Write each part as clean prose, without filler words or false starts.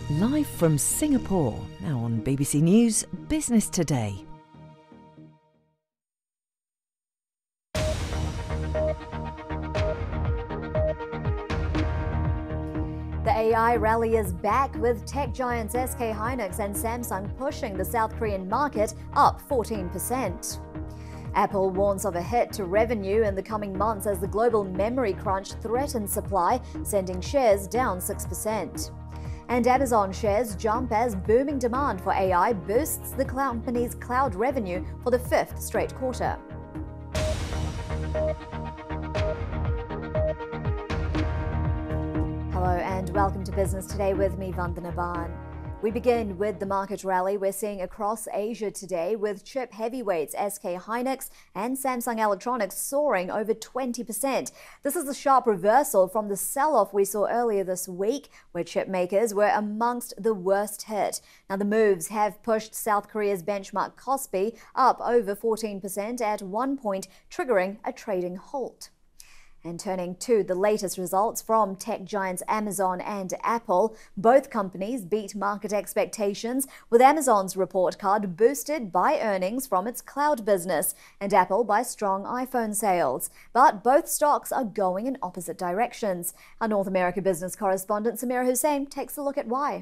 Live from Singapore, now on BBC News Business Today. The AI rally is back with tech giants SK Hynix and Samsung pushing the South Korean market up 14%. Apple warns of a hit to revenue in the coming months as the global memory crunch threatens supply, sending shares down 6%. And Amazon shares jump as booming demand for AI boosts the company's cloud revenue for the fifth straight quarter. Hello and welcome to Business Today with me, Vandana Ban. We begin with the market rally we're seeing across Asia today, with chip heavyweights SK Hynix and Samsung Electronics soaring over 20%. This is a sharp reversal from the sell-off we saw earlier this week, where chip makers were amongst the worst hit. Now, the moves have pushed South Korea's benchmark Kospi up over 14% at one point, triggering a trading halt. And turning to the latest results from tech giants Amazon and Apple, both companies beat market expectations, with Amazon's report card boosted by earnings from its cloud business and Apple by strong iPhone sales. But both stocks are going in opposite directions. Our North America business correspondent Samira Hussain takes a look at why.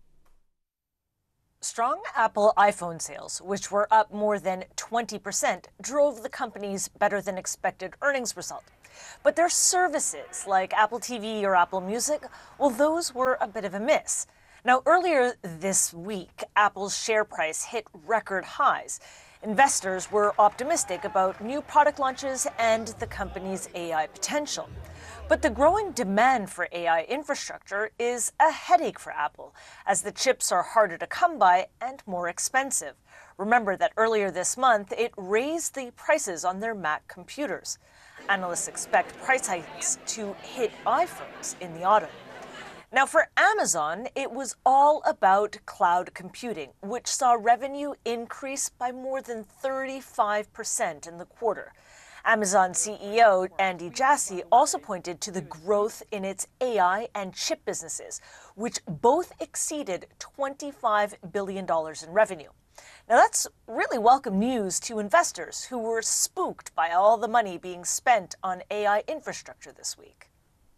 Strong Apple iPhone sales, which were up more than 20%, drove the company's better-than-expected earnings result. But their services, like Apple TV or Apple Music, well, those were a bit of a miss. Now, earlier this week, Apple's share price hit record highs. Investors were optimistic about new product launches and the company's AI potential. But the growing demand for AI infrastructure is a headache for Apple, as the chips are harder to come by and more expensive. Remember that earlier this month, it raised the prices on their Mac computers. Analysts expect price hikes to hit iPhones in the autumn. Now, for Amazon, it was all about cloud computing, which saw revenue increase by more than 35% in the quarter. Amazon CEO Andy Jassy also pointed to the growth in its AI and chip businesses, which both exceeded $25 billion in revenue. Now, that's really welcome news to investors who were spooked by all the money being spent on AI infrastructure this week.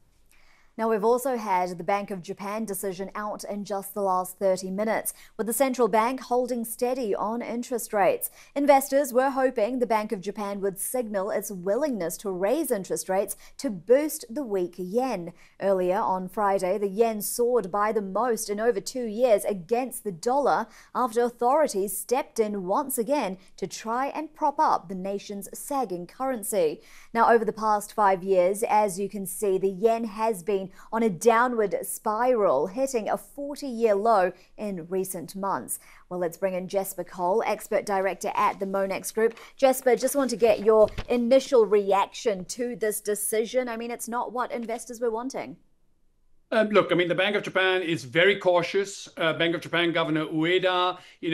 Now, we've also had the Bank of Japan decision out in just the last 30 minutes, with the central bank holding steady on interest rates. Investors were hoping the Bank of Japan would signal its willingness to raise interest rates to boost the weak yen. Earlier on Friday, the yen soared by the most in over 2 years against the dollar after authorities stepped in once again to try and prop up the nation's sagging currency. Now, over the past 5 years, as you can see, the yen has been on a downward spiral, hitting a 40-year low in recent months. Well, let's bring in Jesper Cole, expert director at the Monex Group. Jesper, just want to get your initial reaction to this decision. I mean, it's not what investors were wanting. Look, I mean, the Bank of Japan is very cautious. Bank of Japan Governor Ueda,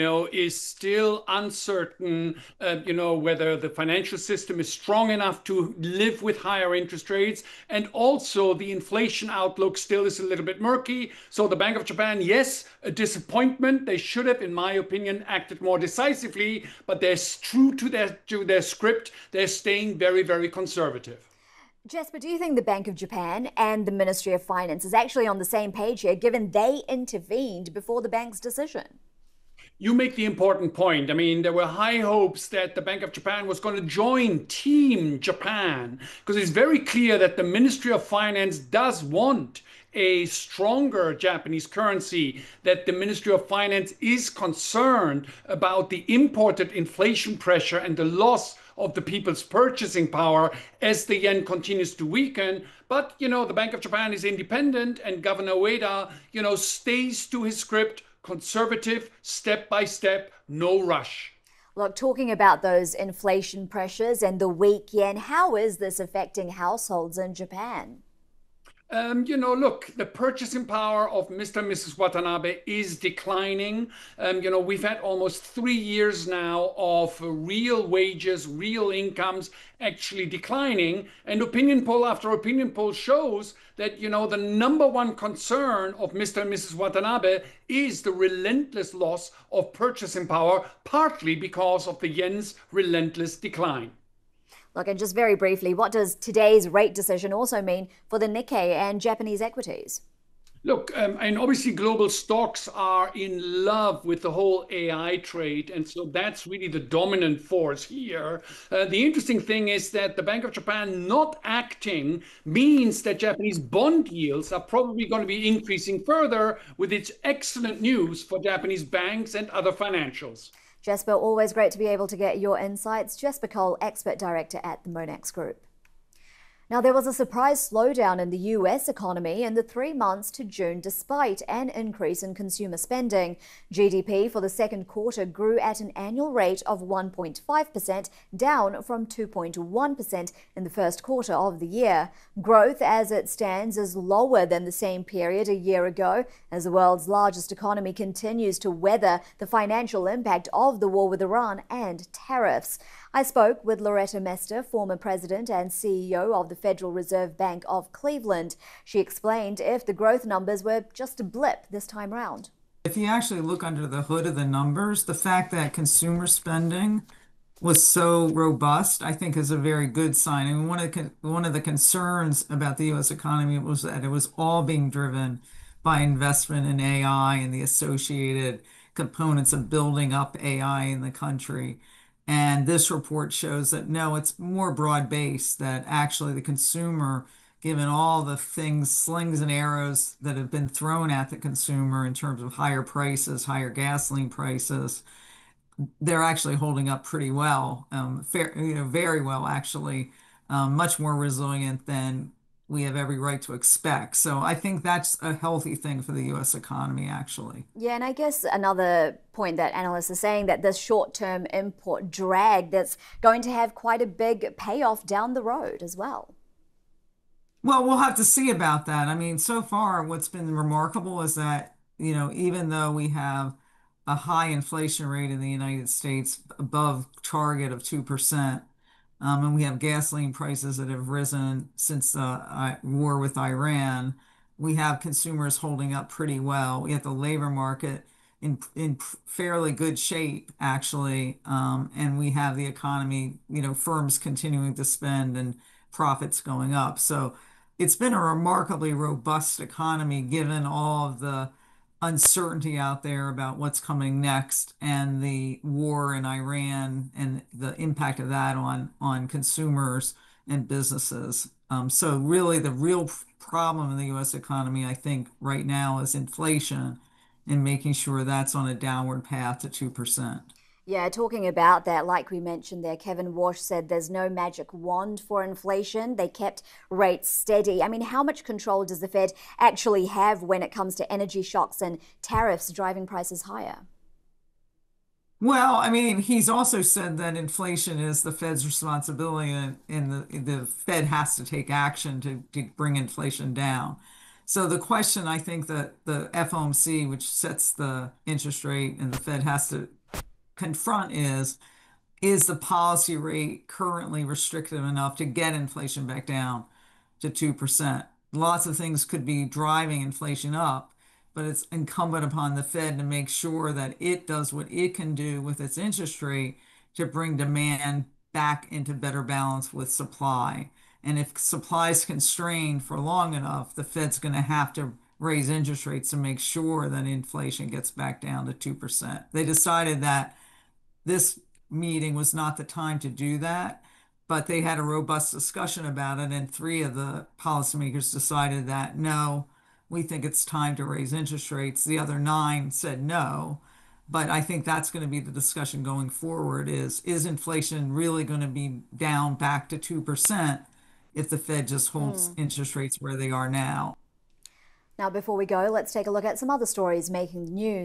is still uncertain, whether the financial system is strong enough to live with higher interest rates. And also the inflation outlook still is a little bit murky. So the Bank of Japan, yes, a disappointment. They should have, in my opinion, acted more decisively, but they're true to their script. They're staying very, very conservative. Jesper, do you think the Bank of Japan and the Ministry of Finance is actually on the same page here, given they intervened before the bank's decision? You make the important point. I mean, there were high hopes that the Bank of Japan was going to join Team Japan, because it's very clear that the Ministry of Finance does want a stronger Japanese currency, that the Ministry of Finance is concerned about the imported inflation pressure and the loss of the people's purchasing power as the yen continues to weaken. But, the Bank of Japan is independent, and Governor Ueda, stays to his script, conservative, step by step, no rush. Look, talking about those inflation pressures and the weak yen, how is this affecting households in Japan? Look, the purchasing power of Mr. and Mrs. Watanabe is declining. We've had almost 3 years now of real wages, real incomes actually declining. And opinion poll after opinion poll shows that, the number one concern of Mr. and Mrs. Watanabe is the relentless loss of purchasing power, partly because of the yen's relentless decline. Look, and just very briefly, what does today's rate decision also mean for the Nikkei and Japanese equities? Look, and obviously global stocks are in love with the whole AI trade. And so that's really the dominant force here. The interesting thing is that the Bank of Japan not acting means that Japanese bond yields are probably going to be increasing further, with its excellent news for Japanese banks and other financials. Jesper, always great to be able to get your insights. Jesper Cole, Expert Director at the Monex Group. Now, there was a surprise slowdown in the US economy in the 3 months to June, despite an increase in consumer spending. GDP for the second quarter grew at an annual rate of 1.5%, down from 2.1% in the first quarter of the year. Growth as it stands is lower than the same period a year ago, as the world's largest economy continues to weather the financial impact of the war with Iran and tariffs. I spoke with Loretta Mester, former president and CEO of the Federal Reserve Bank of Cleveland. She explained if the growth numbers were just a blip this time round. If you actually look under the hood of the numbers, the fact that consumer spending was so robust, I think, is a very good sign. And one of the concerns about the U.S. economy was that it was all being driven by investment in AI and the associated components of building up AI in the country. And this report shows that no, it's more broad-based, that actually the consumer, given all the things, slings and arrows that have been thrown at the consumer in terms of higher prices, higher gasoline prices, they're actually holding up pretty well, very well, actually, much more resilient than we have every right to expect. So I think that's a healthy thing for the U.S. economy, actually. Yeah, and I guess another point that analysts are saying that this short-term import drag that's going to have quite a big payoff down the road as well. Well, we'll have to see about that. I mean, so far, what's been remarkable is that, even though we have a high inflation rate in the United States above target of 2%, and we have gasoline prices that have risen since the war with Iran. We have consumers holding up pretty well. We have the labor market in fairly good shape, actually, and we have the economy, firms continuing to spend and profits going up. So it's been a remarkably robust economy given all of the uncertainty out there about what's coming next and the war in Iran and the impact of that on consumers and businesses. So really the real problem in the U.S. economy, I think, right now is inflation and making sure that's on a downward path to 2%. Yeah, talking about that, like we mentioned there, Kevin Walsh said there's no magic wand for inflation. They kept rates steady. I mean, how much control does the Fed actually have when it comes to energy shocks and tariffs driving prices higher? Well, I mean, he's also said that inflation is the Fed's responsibility, and the Fed has to take action to bring inflation down. So the question, I think, that the FOMC, which sets the interest rate, and the Fed has to confront is the policy rate currently restrictive enough to get inflation back down to 2%? Lots of things could be driving inflation up, but it's incumbent upon the Fed to make sure that it does what it can do with its interest rate to bring demand back into better balance with supply. And if supply is constrained for long enough, the Fed's going to have to raise interest rates to make sure that inflation gets back down to 2%. They decided that this meeting was not the time to do that, but they had a robust discussion about it, and 3 of the policymakers decided that no, we think it's time to raise interest rates. The other 9 said no, but I think that's going to be the discussion going forward is inflation really going to be down back to 2% if the Fed just holds interest rates where they are now? Now, before we go, let's take a look at some other stories making the news.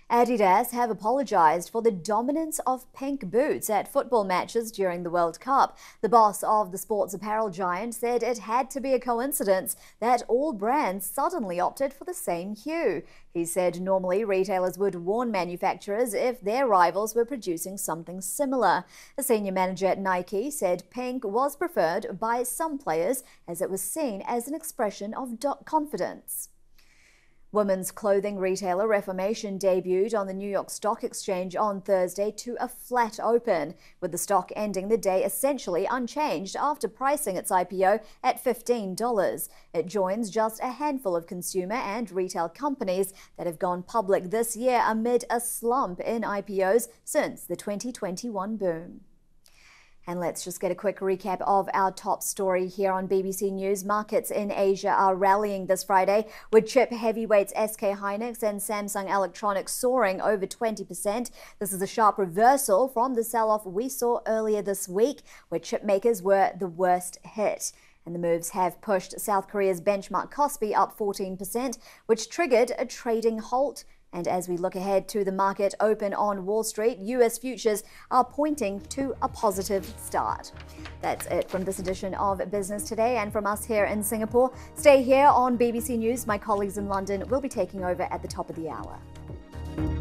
Adidas have apologized for the dominance of pink boots at football matches during the World Cup. The boss of the sports apparel giant said it had to be a coincidence that all brands suddenly opted for the same hue. He said normally retailers would warn manufacturers if their rivals were producing something similar. A senior manager at Nike said pink was preferred by some players as it was seen as an expression of confidence. Women's clothing retailer Reformation debuted on the New York Stock Exchange on Thursday to a flat open, with the stock ending the day essentially unchanged after pricing its IPO at $15. It joins just a handful of consumer and retail companies that have gone public this year amid a slump in IPOs since the 2021 boom. And let's just get a quick recap of our top story here on BBC News. Markets in Asia are rallying this Friday, with chip heavyweights SK Hynix and Samsung Electronics soaring over 20%. This is a sharp reversal from the sell-off we saw earlier this week, where chip makers were the worst hit. And the moves have pushed South Korea's benchmark Kospi up 14%, which triggered a trading halt. And as we look ahead to the market open on Wall Street, US futures are pointing to a positive start. That's it from this edition of Business Today and from us here in Singapore. Stay here on BBC News. My colleagues in London will be taking over at the top of the hour.